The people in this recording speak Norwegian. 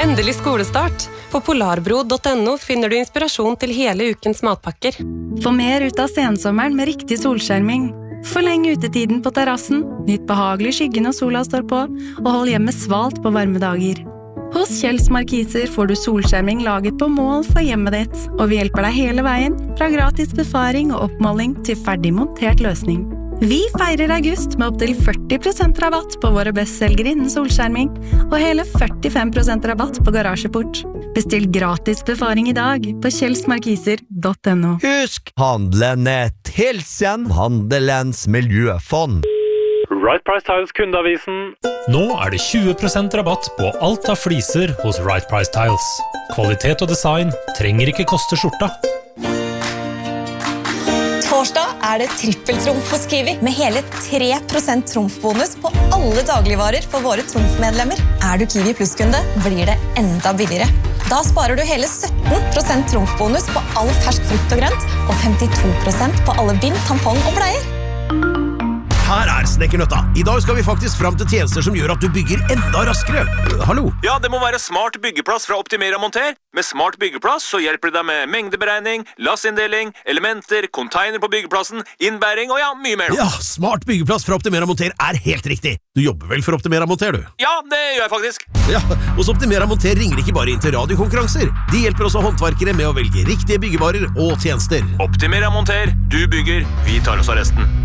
Endelig skolestart. På polarbro.no finner du inspirasjon til hele ukens matpakker. Få mer ut av sensommeren med riktig solskjerming. Forleng utetiden på terrassen, nytt behagelig skygge når sola står på, og hold hjemmet svalt på varme dager. Hos Kjells Markiser får du solskjerming laget på mål for hjemmet ditt, og vi hjelper deg hele veien, fra gratis befaring og oppmåling til ferdig montert løsning. Vi feirer august med opp til 40% rabatt på våre bestselgere innen solskjerming, og hele 45% rabatt på garasjeport. Bestill gratis befaring i dag på kjellsmarkiser.no. Husk, handelen Hilsen, handelens miljøfond. Right Price Tiles kundeavisen. Nå det 20% rabatt på alt av fliser hos Right Price Tiles. Kvalitet og design trenger ikke koste skjorta. Torsdag det trippeltrumf hos Kiwi, med hele 3% trumfbonus på alle dagligvarer for våre trumfmedlemmer. Du Kiwi Plus-kunde, blir det enda billigere. Da sparer du hele 17% trumfbonus på all fersk frukt og grønt, og 52% på alle bind, tampong og bleier. Her Snekkernøtta. I dag skal vi faktisk frem til tjenester som gjør at du bygger enda raskere. Hallo? Ja, det må være Smart byggeplass fra Optimera Monter. Med Smart byggeplass så hjelper det deg med mengdeberegning, lassinndeling, elementer, container på byggeplassen, innbæring og ja, mye mer. Ja, Smart byggeplass fra Optimera Monter helt riktig. Du jobber vel for Optimera Monter, du? Ja, det gjør jeg faktisk. Ja, hos Optimera Monter ringer ikke bare inn til radiokonkurranser. De hjelper også håndverkere med å velge riktige byggevarer og tjenester. Optimera Monter, du bygger, vi tar oss av resten.